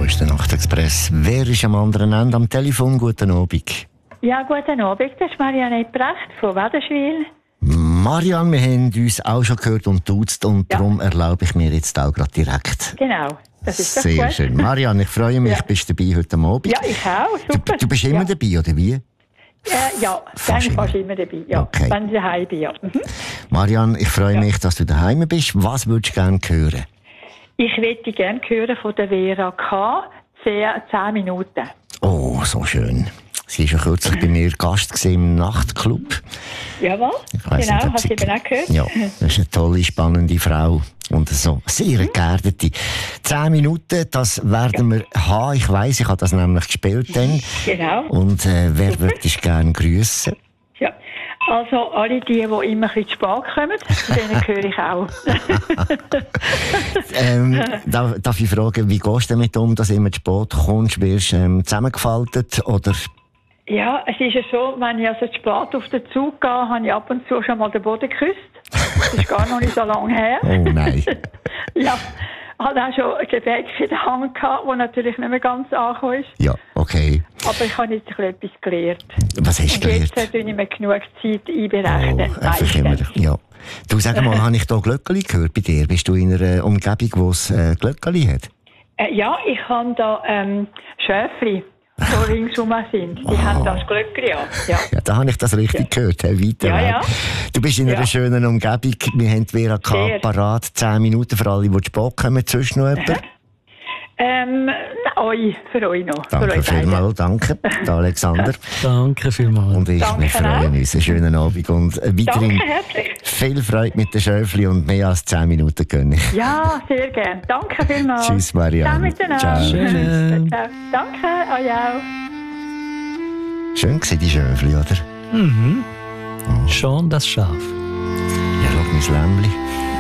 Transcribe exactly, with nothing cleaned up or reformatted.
ist der Nachtexpress. Wer ist am anderen Ende am Telefon? Guten Abend. Ja, guten Abend. Das ist Marianne Precht von Wädenswil. Marianne, wir haben uns auch schon gehört und duzt und Ja. darum erlaube ich mir jetzt auch gerade direkt. Genau, das ist doch Sehr gut. schön. Marianne, ich freue mich, Ja. bist du dabei heute Abend. Ja, ich auch. Super. Du, du bist immer ja. dabei, oder wie? Äh, ja, Fast fast, fast immer. immer dabei. Ja, Okay. wenn ich daheim bin, ja. Mhm. Marianne, ich freue Ja. mich, dass du daheim bist. Was würdest du gerne hören? Ich möchte gerne hören von der Vera K. zehn Minuten. Oh, so schön. Sie war ja kürzlich bei mir Gast gewesen im Nachtclub. Jawohl, Ich weiss genau, nicht, ob hast sie- du eben auch gehört. Ja, das ist eine tolle, spannende Frau. Und so sehr geerdete. Zehn Minuten, das werden wir haben. Ich weiss, ich habe das nämlich gespielt dann. Genau. Und äh, wer würde dich gerne grüßen? Ja. Also alle die, die immer ein bisschen zu spät kommen, zu denen höre ich auch. ähm, darf, darf ich fragen, wie gehst du damit um, dass du immer zu spät kommst? Wirst du ähm, zusammengefaltet? Oder? Ja, es ist ja so, wenn ich also zu spät auf den Zug gehe, habe ich ab und zu schon mal den Boden geküsst. Das ist gar noch nicht so lange her. Oh nein. Ja, hatte auch schon ein Gebäck in der Hand gehabt, das natürlich nicht mehr ganz angekommen ist. Ja, okay. Aber ich habe jetzt ein bisschen etwas gelernt. Was hast du Und jetzt gelernt? äh, tue ich mir genug Zeit Oh, einberechnen. einfach immer. Ja. Du, sag mal, habe ich da Glöckeli gehört bei dir? Bist du in einer Umgebung, wo es äh, Glöckeli hat? Äh, ja, ich habe da ähm, Schäfli, die ringsum sind. Die haben das Glöckchen an. Ja. Ja, da habe ich das richtig gehört. Hey, weiter Ja, weg. ja. Du bist in einer Ja. schönen Umgebung. Wir haben die Vera K. Sehr. parat. Zehn Minuten für alle, die zu spät kommen. Sonst noch jemand? Ähm, euch, für euch noch. für Danke euch beide. vielmals. Danke, der Alexander. Danke vielmals. Und ich, Danke wir freuen auch. uns. Einen schönen Abend. Und äh, weiterhin Danke herzlich. viel Freude mit den Schöfli und mehr als zehn Minuten gönne ich. Ja, sehr gerne. Danke vielmals. Tschüss, Marianne. Ciao miteinander. Ciao. Schön. Ciao. Danke, euch auch. Schön gewesen, die Schöfli, oder? Mhm. Schon das Schaf. Ja, schau, mein Lämmli.